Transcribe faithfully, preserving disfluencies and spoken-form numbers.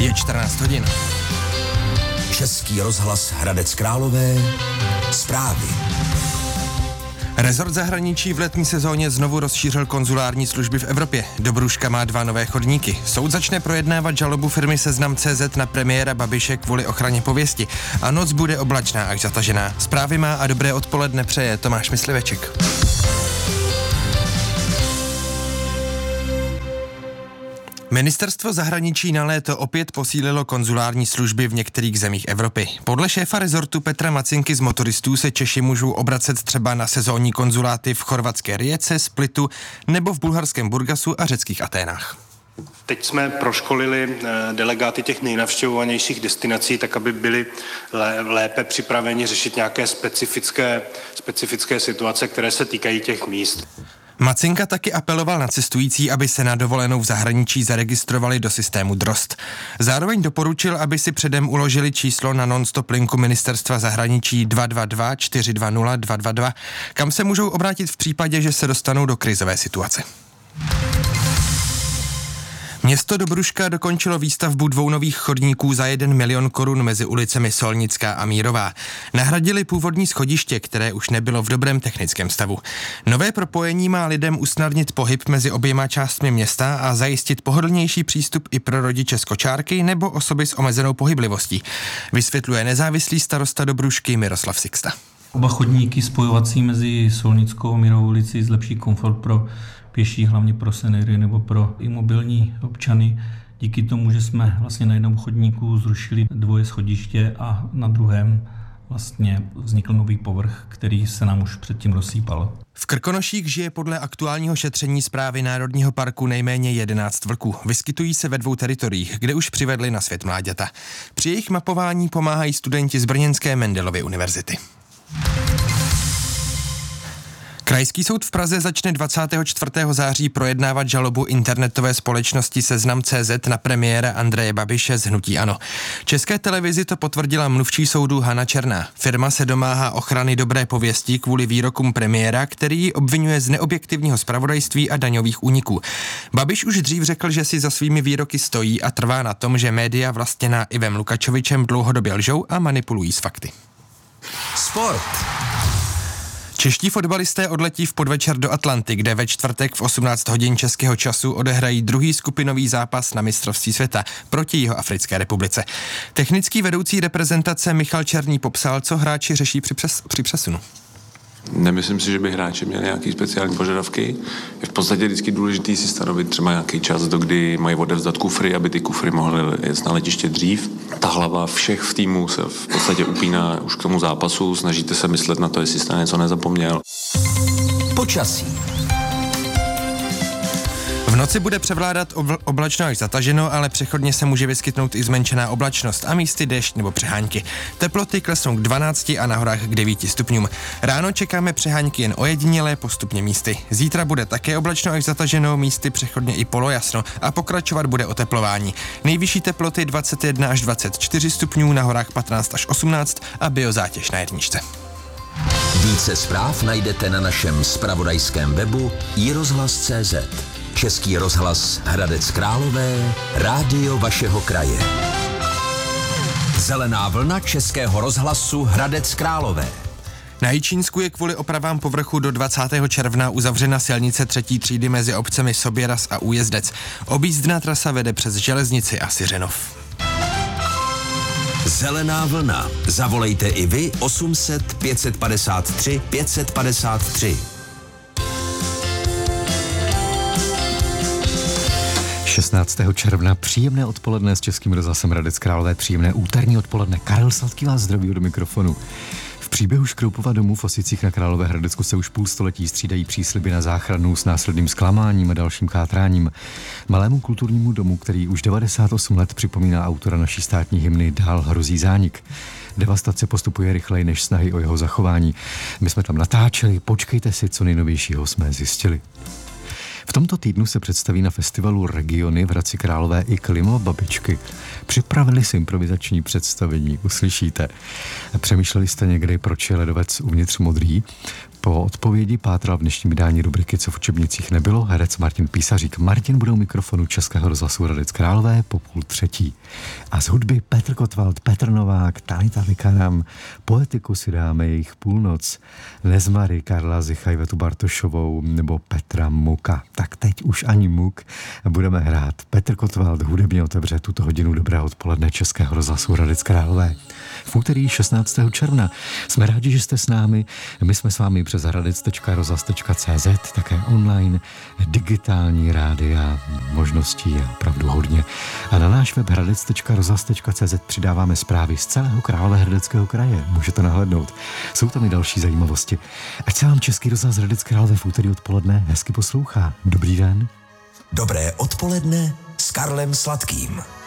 Je čtrnáct hodin. Český rozhlas Hradec Králové. Zprávy. Rezort zahraničí v letní sezóně znovu rozšířil konzulární služby v Evropě. Dobruška má dva nové chodníky. Soud začne projednávat žalobu firmy Seznam tečka cé zet na premiéra Babiše kvůli ochraně pověsti. A noc bude oblačná až zatažená. Zprávy má a dobré odpoledne přeje Tomáš Mysliveček. Ministerstvo zahraničí na léto opět posílilo konzulární služby v některých zemích Evropy. Podle šéfa rezortu Petra Macinky z motoristů se Češi můžou obracet třeba na sezónní konzuláty v chorvatské Rijece, Splitu nebo v bulharském Burgasu a řeckých Aténách. Teď jsme proškolili delegáty těch nejnavštěvovanějších destinací, tak aby byli lépe připraveni řešit nějaké specifické, specifické situace, které se týkají těch míst. Macinka taky apeloval na cestující, aby se na dovolenou v zahraničí zaregistrovali do systému Drozd. Zároveň doporučil, aby si předem uložili číslo na non-stop linku Ministerstva zahraničí dva dva dva čtyři dva nula dva dva dva, kam se můžou obrátit v případě, že se dostanou do krizové situace. Město Dobruška dokončilo výstavbu dvou nových chodníků za jeden milion korun mezi ulicemi Solnická a Mírová. Nahradili původní schodiště, které už nebylo v dobrém technickém stavu. Nové propojení má lidem usnadnit pohyb mezi oběma částmi města a zajistit pohodlnější přístup i pro rodiče z kočárky nebo osoby s omezenou pohyblivostí, vysvětluje nezávislý starosta Dobrušky Miroslav Sixta. Oba chodníky spojovací mezi Solnickou a Mírovou ulici zlepší komfort pro pěší, hlavně pro seniory nebo pro imobilní občany. Díky tomu, že jsme vlastně na jednom chodníku zrušili dvoje schodiště a na druhém vlastně vznikl nový povrch, který se nám už předtím rozsýpal. V Krkonoších žije podle aktuálního šetření Správy Národního parku nejméně jedenáct vlků. Vyskytují se ve dvou teritoriích, kde už přivedli na svět mláďata. Při jejich mapování pomáhají studenti z brněnské Mendelovy univerzity. Krajský soud v Praze začne dvacátého čtvrtého září projednávat žalobu internetové společnosti Seznam tečka cé zet na premiéra Andreje Babiše z hnutí ANO. České televizi to potvrdila mluvčí soudu Hana Černá. Firma se domáhá ochrany dobré pověsti kvůli výrokům premiéra, který ji obvinuje z neobjektivního zpravodajství a daňových úniků. Babiš už dřív řekl, že si za svými výroky stojí a trvá na tom, že média vlastněná Ivem Lukačovičem dlouhodobě lžou a manipulují s fakty. Sport. Čeští fotbalisté odletí v podvečer do Atlanty, kde ve čtvrtek v osmnáct hodin českého času odehrají druhý skupinový zápas na mistrovství světa proti Jihoafrické republice. Technický vedoucí reprezentace Michal Černý popsal, co hráči řeší při, přes, při přesunu. Nemyslím si, že by hráči měli nějaké speciální požadavky. Je v podstatě vždycky důležité si stanovit třeba nějaký čas, do kdy mají odevzdat kufry, aby ty kufry mohly jet na letiště dřív. Ta hlava všech v týmu se v podstatě upíná už k tomu zápasu, snažíte se myslet na to, jestli jste něco nezapomněl. Počasí. V noci bude převládat obl- oblačno až zataženo, ale přechodně se může vyskytnout i zmenšená oblačnost a místy déšť nebo přehánky. Teploty klesnou k dvanácti a na horách k devíti stupňům. Ráno čekáme přehánky jen ojedinělé, postupně místy. Zítra bude také oblačno až zataženo, místy přechodně i polojasno a pokračovat bude oteplování. Nejvyšší teploty dvacet jedna až dvacet čtyři stupňů, na horách patnáct až osmnáct a biozátěž na jedničce. Více zpráv najdete na našem zpravodajském webu i rozhlas tečka cé zet. Český rozhlas Hradec Králové, rádio vašeho kraje. Zelená vlna Českého rozhlasu Hradec Králové. Na Jičínsku je kvůli opravám povrchu do dvacátého června uzavřena silnice třetí třídy mezi obcemi Soběraz a Újezdec. Objízdná trasa vede přes Železnici a Syřenov. Zelená vlna. Zavolejte i vy osm set pět padesát tři pět padesát tři. šestnáctého června příjemné odpoledne s Českým rozhlasem Hradec Králové, příjemné úterní odpoledne. Karel Sladký vás zdraví do mikrofonu. V příběhu Škroupova domu v Osicích na Královéhradecku se už půl století střídají přísliby na záchranu s následným zklamáním a dalším chátráním. Malému kulturnímu domu, který už devadesát osm let připomíná autora naší státní hymny, dál hrozí zánik. Devastace postupuje rychleji než snahy o jeho zachování. My jsme tam natáčeli, počkejte si, co nejnovějšího jsme zjistili. V tomto týdnu se představí na festivalu Regiony v Hradci Králové i Klimo babičky. Připravili si improvizační představení, uslyšíte. Přemýšleli jste někdy, proč je ledovec uvnitř modrý? Po odpovědi pátral v dnešním vydání rubriky Co v učebnicích nebylo herec Martin Písařík. Martin bude u mikrofonu Českého rozhlasu Hradec Králové po půl třetí. A z hudby Petr Kotwald, Petr Novák, Tanita Vikaram, poetiku si dáme jejich Půlnoc, Nezmary, Karla Zicha, Ivetu Bartošovou nebo Petra Muka. Tak teď už ani Muk budeme hrát. Petr Kotwald hudebně otevře tuto hodinu dobrého odpoledne Českého rozhlasu Hradec Králové. V úterý šestnáctého června. Jsme rádi, že jste s námi. My jsme s vámi přes hradec tečka rozhlas tečka cé zet, také online, digitální rádia, možností je opravdu hodně. A na náš web hradec tečka rozhlas tečka cé zet přidáváme zprávy z celého Královéhradeckého kraje. Můžete nahlédnout. Jsou tam i další zajímavosti. Ať se vám Český rozhlas Hradec Králové v úterý odpoledne hezky poslouchá. Dobrý den. Dobré odpoledne s Karlem Sladkým.